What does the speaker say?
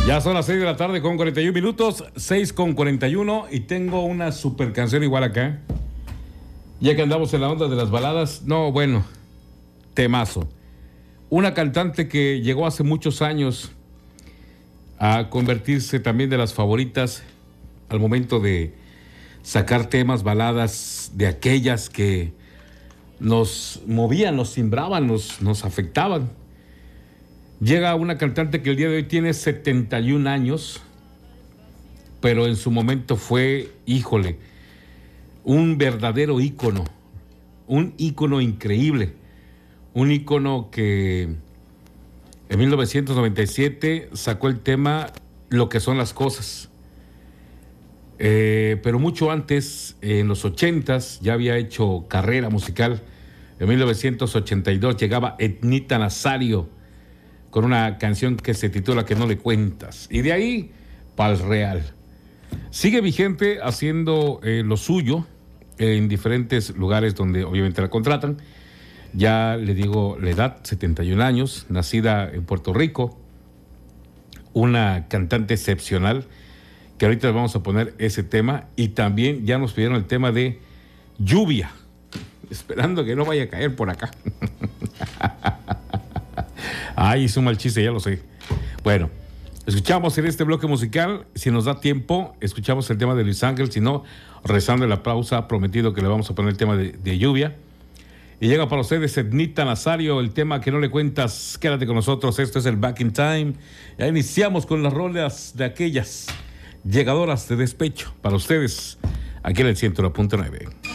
Ya son las 6 de la tarde con 41 minutos, 6 con 41, y tengo una super canción igual acá. Ya que andamos en la onda de las baladas, no, bueno, temazo. Una cantante que llegó hace muchos años a convertirse también de las favoritas al momento de sacar temas, baladas de aquellas que nos movían, nos cimbraban, nos afectaban. Llega una cantante que el día de hoy tiene 71 años, pero en su momento fue, híjole, un verdadero ícono, un ícono increíble, un ícono que en 1997 sacó el tema Lo que son las cosas. Pero mucho antes, en los 80s, ya había hecho carrera musical. En 1982 llegaba Ednita Nazario con una canción que se titula Que no le cuentas. Y de ahí, pa'l real. Sigue vigente haciendo lo suyo en diferentes lugares donde obviamente la contratan. Ya le digo la edad, 71 años, nacida en Puerto Rico. Una cantante excepcional, que ahorita vamos a poner ese tema. Y también ya nos pidieron el tema de Lluvia, esperando que no vaya a caer por acá. Ay, hice un mal chiste, ya lo sé. Bueno, escuchamos en este bloque musical, si nos da tiempo, escuchamos el tema de Luis Ángel, si no, rezando en la pausa, prometido que le vamos a poner el tema de Lluvia. Y llega para ustedes Ednita Nazario, el tema Que no le cuentas. Quédate con nosotros, esto es el Back in Time. Ya iniciamos con las rolas de aquellas llegadoras de despecho para ustedes, aquí en el 101.9.